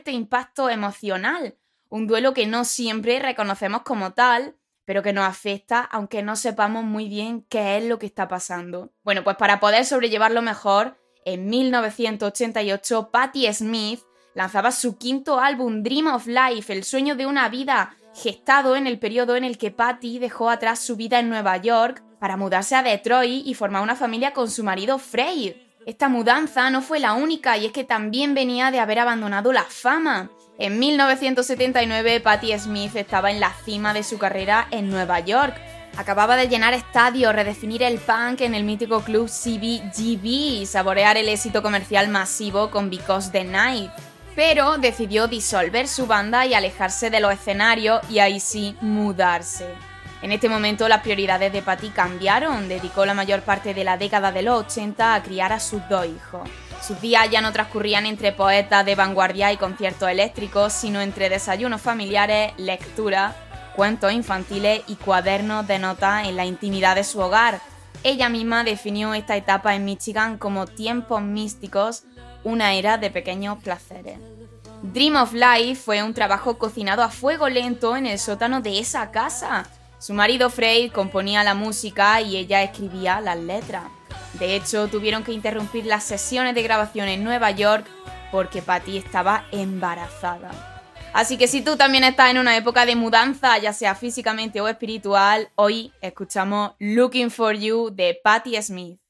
impacto emocional, un duelo que no siempre reconocemos como tal, pero que nos afecta aunque no sepamos muy bien qué es lo que está pasando. Bueno, pues para poder sobrellevarlo mejor, en 1988 Patti Smith lanzaba su quinto álbum Dream of Life, el sueño de una vida, gestado en el periodo en el que Patti dejó atrás su vida en Nueva York para mudarse a Detroit y formar una familia con su marido Fred. Esta mudanza no fue la única y es que también venía de haber abandonado la fama. En 1979, Patti Smith estaba en la cima de su carrera en Nueva York. Acababa de llenar estadios, redefinir el punk en el mítico club CBGB y saborear el éxito comercial masivo con Because the Night. Pero decidió disolver su banda y alejarse de los escenarios y ahí sí mudarse. En este momento las prioridades de Patti cambiaron, dedicó la mayor parte de la década de los 80 a criar a sus 2 hijos. Sus días ya no transcurrían entre poetas de vanguardia y conciertos eléctricos, sino entre desayunos familiares, lectura, cuentos infantiles y cuadernos de notas en la intimidad de su hogar. Ella misma definió esta etapa en Michigan como tiempos místicos, una era de pequeños placeres. Dream of Life fue un trabajo cocinado a fuego lento en el sótano de esa casa. Su marido Fred componía la música y ella escribía las letras. De hecho, tuvieron que interrumpir las sesiones de grabación en Nueva York porque Patti estaba embarazada. Así que si tú también estás en una época de mudanza, ya sea físicamente o espiritual, hoy escuchamos Looking for You de Patti Smith.